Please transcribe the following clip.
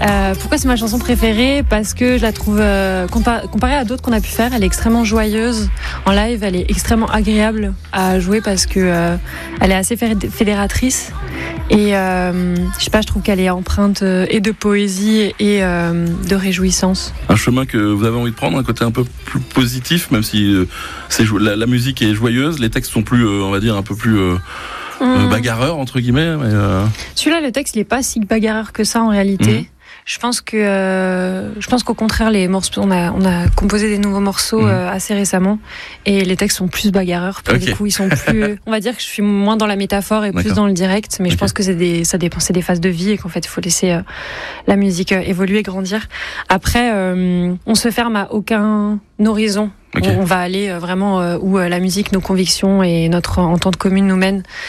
Pourquoi c'est ma chanson préférée ? Parce que je la trouve, comparée à d'autres qu'on a pu faire, elle est extrêmement joyeuse. En live, elle est extrêmement agréable à jouer parce que elle est assez fédératrice. Et je sais pas, je trouve qu'elle est empreinte et de poésie et de réjouissance. Un chemin que vous avez envie de prendre, un côté un peu plus positif, même si la musique est joyeuse, les textes sont plus, on va dire, un peu plus bagarreurs entre guillemets. Mais Celui-là, le texte, il est pas si bagarreur que ça en réalité. Je pense qu'au contraire, les morceaux, on a composé des nouveaux morceaux assez récemment, et les textes sont plus bagarreurs. Pour le coup, ils sont plus. On va dire que je suis moins dans la métaphore et plus dans le direct, mais je pense que c'est des phases de vie et qu'en fait, il faut laisser la musique évoluer, grandir. Après, on se ferme à aucun horizon. On va aller vraiment où la musique, nos convictions et notre entente commune nous mènent.